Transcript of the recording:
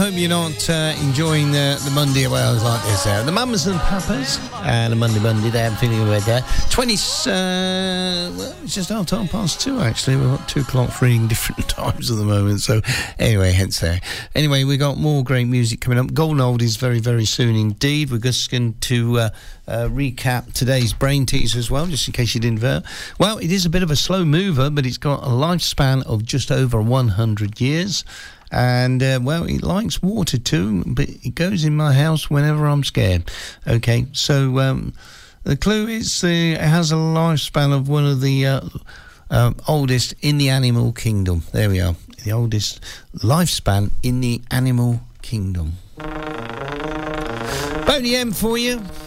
hope you're not enjoying the Monday hours like this. The Mamas and Papas, and a Monday there, I'm feeling about that. Well, it's just after 2:30, actually. We've got 2 o'clock reading different times at the moment, so anyway, hence there. Anyway, we've got more great music coming up. Golden Oldies very, very soon indeed. We're just going to recap today's brain teaser as well, just in case you didn't know. Well, it is a bit of a slow mover, but it's got a lifespan of just over 100 years. And, well, it likes water too, but it goes in my house whenever I'm scared. Okay, so the clue is it has a lifespan of one of the oldest in the animal kingdom. There we are, the oldest lifespan in the animal kingdom. Boney M for you.